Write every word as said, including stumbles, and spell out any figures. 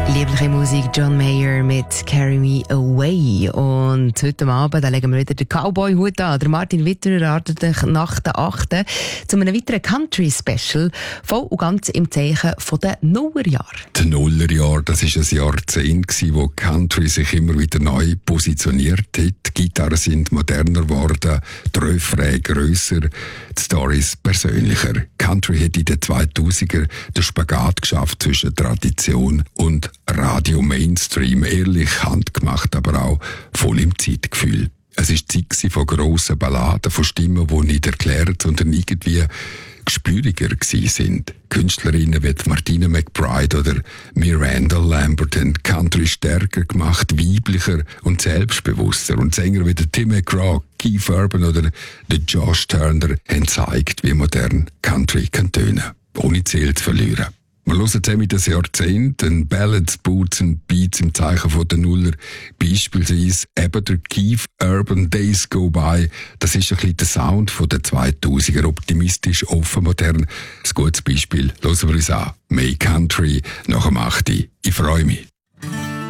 Liebliche Musik, John Mayer mit Carry Me Away. Und heute Abend da legen wir wieder den Cowboy-Hut an. Der Martin Witter erwartet dich nach der achten zu einem weiteren Country-Special, voll und ganz im Zeichen der Nullerjahre. Die Nullerjahre, das war ein Jahrzehnt, wo Country sich immer wieder neu positioniert hat. Die Gitarren sind moderner geworden, die Refrain grösser, die Storys persönlicher. Country hat in den zweitausender den Spagat geschafft zwischen Tradition und Radio Mainstream, ehrlich, handgemacht, aber auch voll im Zeitgefühl. Es war die Zeit von grossen Balladen, von Stimmen, die nicht erklärt, sondern irgendwie gespüriger gewesen sind. Künstlerinnen wie Martina McBride oder Miranda Lambert haben Country stärker gemacht, weiblicher und selbstbewusster. Und Sänger wie der Tim McGraw, Keith Urban oder der Josh Turner haben gezeigt, wie modern Country kann tönen, ohne Ziel zu verlieren. Wir hören zusammen das Jahrzehnt, ein Ballads, Boots und Beats im Zeichen von der Nuller. Beispielsweise eben der Keith Urban Days Go By. Das ist ein bisschen der Sound von den zweitausender, optimistisch, offen, modern. Ein gutes Beispiel. Hören wir uns an. May Country nach dem achten. Ich freue mich.